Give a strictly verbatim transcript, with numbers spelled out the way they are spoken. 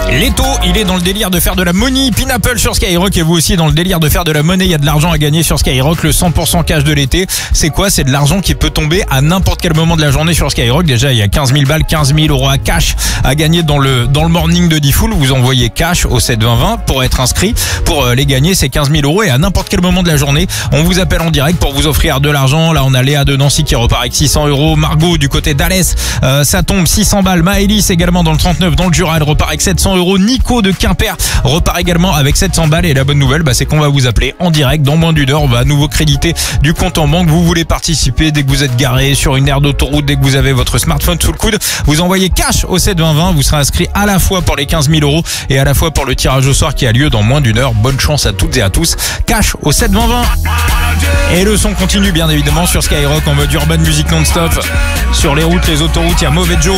Leto, il est dans le délire de faire de la money. Pineapple sur Skyrock et vous aussi dans le délire de faire de la monnaie. Il y a de l'argent à gagner sur Skyrock. Le cent pour cent cash de l'été, c'est quoi? C'est de l'argent qui peut tomber à n'importe quel moment de la journée sur Skyrock. Déjà, il y a quinze mille balles, quinze mille euros à cash à gagner dans le dans le morning de Diffoul. Vous envoyez cash au sept vingt vingt pour être inscrit. Pour les gagner, c'est quinze mille euros et à n'importe quel moment de la journée, on vous appelle en direct pour vous offrir de l'argent. Là, on a Léa de Nancy qui repart avec six cents euros. Margot du côté d'Alès, euh, ça tombe six cents balles. Maëlys également dans le trente-neuf, dans le Jura, elle repart avec sept cents euros. Nico de Quimper repart également avec sept cents balles. Et la bonne nouvelle, bah, c'est qu'on va vous appeler en direct dans moins d'une heure. On va à nouveau créditer du compte en banque. Vous voulez participer dès que vous êtes garé sur une aire d'autoroute, dès que vous avez votre smartphone sous le coude, vous envoyez cash au sept vingt vingt. Vous serez inscrit à la fois pour les quinze mille euros et à la fois pour le tirage au soir qui a lieu dans moins d'une heure. Bonne chance à toutes et à tous. Cash au sept vingt vingt. Et le son continue bien évidemment sur Skyrock en mode urban music non-stop. Sur les routes, les autoroutes, il y a Mauvais Joe.